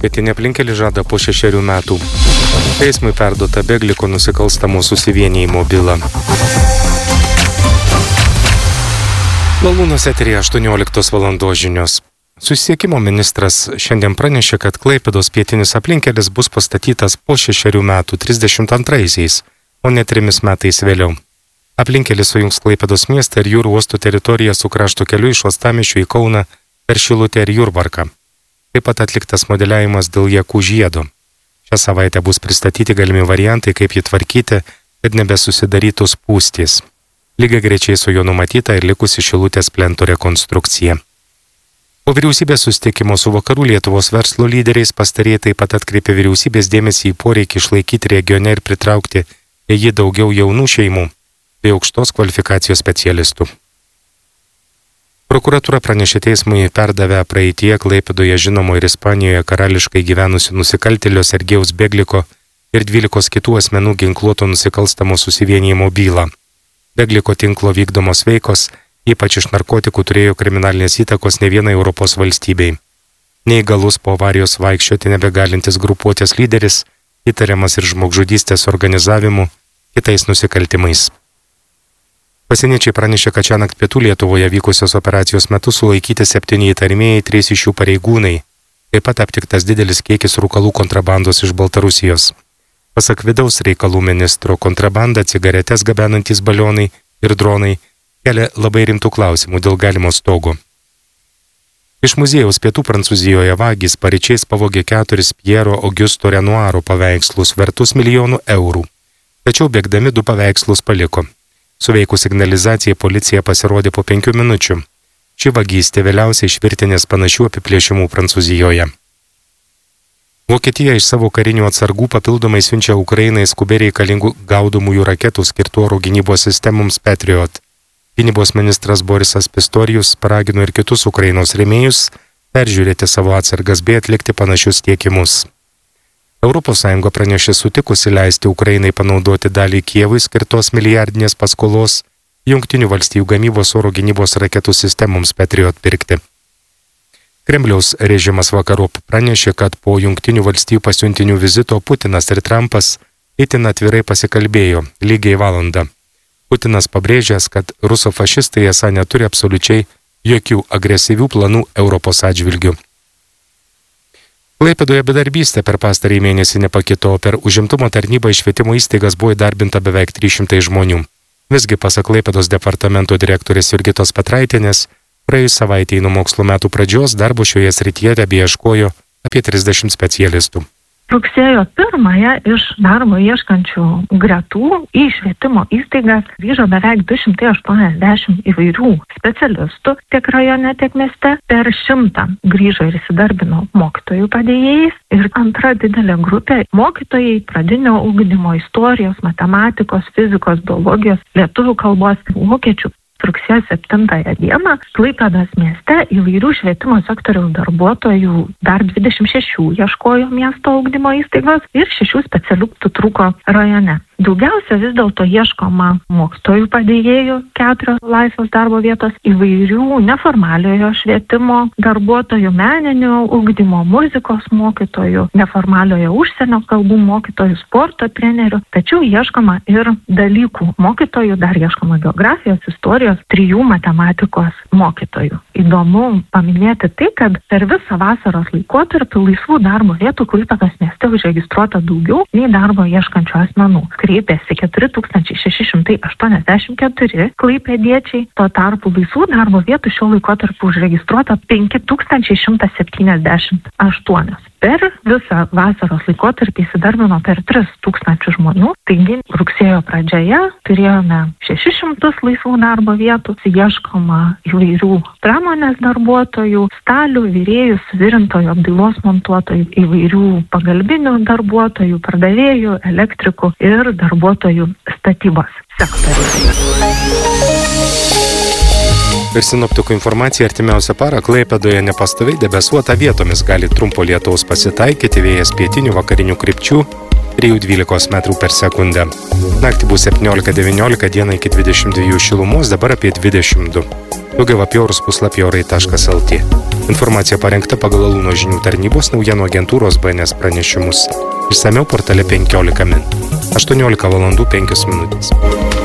Pietinė aplinkelė žada po 6 metų. Teismui perduota Begliko nusikalstamo susivienijimo byla. Lalūnos eteryje 18 valandos žinios. Susisiekimo ministras šiandien pranešė, kad Klaipėdos pietinis aplinkelis bus pastatytas po 6 metų 32-aisiais, o ne 3 metais vėliau. Aplinkelis sujungs Klaipėdos miestą ir jūrų uostų teritoriją su krašto keliu iš Uostamiesčio į Kauną per Šilutę ir Jurbarką. Taip pat atliktas modeliavimas dėl Jakų žiedo. Šią savaitę bus pristatyti galimi variantai, kaip jį tvarkyti, kad nebesusidarytų spūstys. Lygiai grečiai su juo numatyta ir likusi Šilutės plento rekonstrukcija. Po vyriausybės susitikimo su Vakarų Lietuvos verslo lyderiais pastarieji taip pat atkreipė vyriausybės dėmesį į poreikį išlaikyti regione ir pritraukti į jį daugiau jaunų šeimų bei aukštos kvalifikacijos specialistų. Prokuratūra pranešė teismui perdavę praeityje Klaipėdoje žinomo ir Ispanijoje karališkai gyvenusių nusikaltėlio Sergejaus Begliko ir 12 kitų asmenų ginkluoto nusikalstamo susivienijimo bylą. Begliko tinklo vykdomos veikos, ypač iš narkotikų, turėjo kriminalinės įtakos ne vienai Europos valstybei. Neįgalus po avarijos vaikščioti nebegalintis grupuotės lyderis, įtariamas ir žmogžudystės organizavimu, kitais nusikaltimais. Pasieniečiai pranešė, kad šiąnakt pietų Lietuvoje vykusios operacijos metu sulaikyti 7 įtarimieji, 3 iš jų pareigūnai. Taip pat aptiktas didelis kiekis rūkalų kontrabandos iš Baltarusijos. Pasak vidaus reikalų ministro, kontrabanda, cigaretės gabenantys balionai ir dronai kelia labai rimtų klausimų dėl galimo stogo. Iš muziejaus pietų Prancūzijoje vagys paryčiais pavogė 4 Piero Augusto Renoiro paveikslus vertus milijonų eurų. Tačiau bėgdami 2 paveikslus paliko. Suveikus signalizacijai policija pasirodė po 5 minučių. Ši vagystė vėliausiai iš virtinės panašių apiplėšimų Prancūzijoje. Vokietija iš savo karinių atsargų papildomai siunčia Ukrainai skubiai reikalingų gaudomųjų raketų skirtų oro gynybos sistemoms Patriot. Gynybos ministras Borisas Pistorijus paragino ir kitus Ukrainos rėmėjus peržiūrėti savo atsargas bei atlikti panašius tiekimus. ES pranešė sutikusi leisti Ukrainai panaudoti dalį Kijevui skirtos milijardinės paskolos Jungtinių valstijų gamybos oro gynybos raketų sistemoms Patriot pirkti. Kremliaus režimas vakarop pranešė, kad po Jungtinių valstijų pasiuntinių vizito Putinas ir Trumpas itin atvirai pasikalbėjo lygiai valandą. Putinas pabrėžęs, kad rusofašistai esą neturi absoliučiai jokių agresyvių planų Europos atžvilgių. Klaipėdoje bedarbystė per pastarąjį mėnesį nepakito, per užimtumo tarnybą į švietimo įstaigas buvo įdarbinta beveik 300 žmonių. Visgi, pasak Klaipėdos departamento direktorės Jurgitos Petraitienės, praėjus savaitei nuo mokslo metų pradžios darbo šioje srityje tebeieškojo apie 30 specialistų. Rugsėjo 1-ąją iš darbo ieškančių gretų į švietimo įstaigas grįžo beveik 280 įvairių specialistų tiek rajone, tiek mieste. Per 100 grįžo ir įsidarbino mokytojų padėjėjais. Ir antra didelė grupė - mokytojai pradinio ugdymo, istorijos, matematikos, fizikos, biologijos, lietuvių kalbos, vokiečių. Rugsėjo 7 dieną Klaipėdos mieste įvairių švietimo sektoriaus darbuotojų dar 26 ieškojo miesto ugdymo įstaigos ir 6 specialistų trūko rajone. Daugiausia vis dėlto ieškoma mokytojų padėjėjų, 4 laisvos darbo vietos, įvairių neformaliojo švietimo darbuotojų, meninio ugdymo, muzikos mokytojų, neformaliojo užsienio kalbų mokytojų, sporto trenerių. Tačiau ieškoma ir dalykų mokytojų, dar ieškoma geografijos, istorijos, 3 matematikos mokytojų. Įdomu paminėti tai, kad per visą vasaros laikotarpį laisvų darbo vietų Klaipėdos mieste užregistruota daugiau nei darbo ieškančių asmenų. Kreipėsi 4684 klaipėdiečiai, tuo tarpu laisvų darbo vietų šio laikotarpiu užregistruota 5178. Per visą vasaros laikotarpį įsidarbino per 3000 žmonių, taigi rugsėjo pradžioje turėjome 600 laisvų darbo vietų, ieškoma įvairių pramonės darbuotojų, stalių, virėjų, suvirintojų, apdailos montuotojų, įvairių pagalbinių darbuotojų, pardavėjų, elektrikų ir darbuotojų statybos sektoriuje. Per sinoptikų informaciją artimiausią parą Klaipėdoje nepastoviai debesuota, vietomis gali trumpo lietaus pasitaikyti, vėjas pietinių vakarinių krypčių, 3–12 metrų per sekundę. Naktį bus 17–19, dieną iki 22 šilumos, dabar apie 22. Daugiau apie orus puslapį orai.lt. Informacija parengta pagal Alūno žinių tarnybos naujienų agentūros BNS pranešimus. Išsamiau portale 15 min. 18 valandų 5 minutės.